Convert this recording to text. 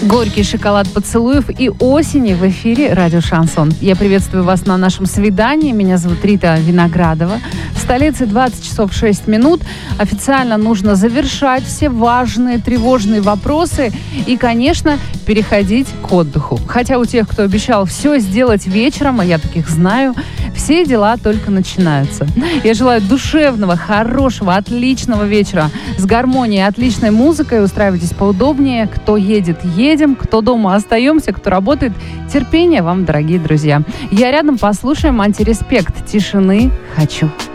Горький шоколад поцелуев и осени в эфире радио «Шансон». Я приветствую вас на нашем свидании. Меня зовут Рита Виноградова. В столице 20 часов 6 минут. Официально нужно завершать все важные, тревожные вопросы и, конечно, переходить к отдыху. Хотя у тех, кто обещал все сделать вечером, а я таких знаю, все дела только начинаются. Я желаю душевного, хорошего, отличного вечера с гармонией, отличной музыкой. Устраивайтесь поудобнее. Кто едет, едем. Кто дома, остаемся. Кто работает, терпения вам, дорогие друзья. Я рядом, послушаем «Антиреспект». Тишины хочу.